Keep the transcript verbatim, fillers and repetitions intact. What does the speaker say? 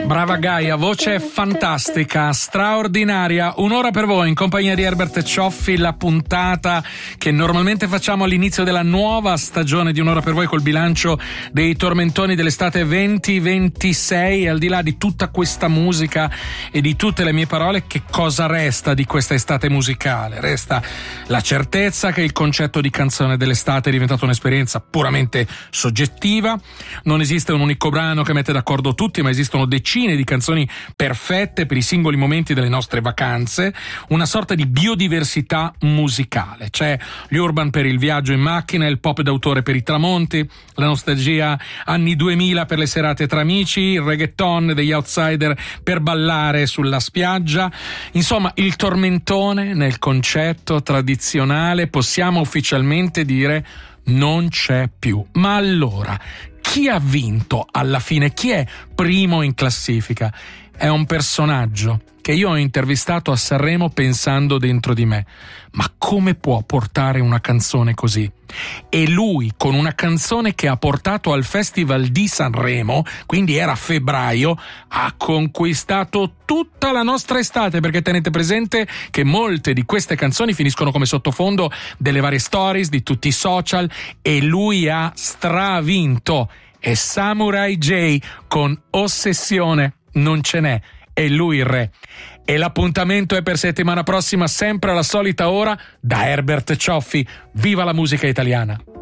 Brava Gaia, voce fantastica, straordinaria. Un'ora per voi in compagnia di Herbert Cioffi, la puntata che normalmente facciamo all'inizio della nuova stagione di Un'ora per voi col bilancio dei tormentoni dell'estate venti ventisei. Al di là di tutta questa musica e di tutte le mie parole, che cosa resta di questa estate musicale? Resta la certezza che il concetto di canzone dell'estate è diventato un'esperienza puramente soggettiva. Non esiste un unico brano che mette d'accordo tutti, ma esistono decine di canzoni perfette per i singoli momenti delle nostre vacanze, una sorta di biodiversità musicale. C'è l'urban per il viaggio in macchina, il pop d'autore per i tramonti, la nostalgia anni duemila per le serate tra amici, il reggaeton degli outsider per ballare sulla spiaggia. Insomma, il tormentone nel concetto tradizionale possiamo ufficialmente dire non c'è più. Ma allora, chi ha vinto alla fine? Chi è primo in classifica? È un personaggio che io ho intervistato a Sanremo pensando dentro di me: ma come può portare una canzone così? E lui, con una canzone che ha portato al Festival di Sanremo, quindi era febbraio, ha conquistato tutta la nostra estate, perché tenete presente che molte di queste canzoni finiscono come sottofondo delle varie stories di tutti i social, e lui ha stravinto. E Samurai J con Ossessione non ce n'è, è lui il re. E l'appuntamento è per settimana prossima, sempre alla solita ora, da Herbert Cioffi. Viva la musica italiana!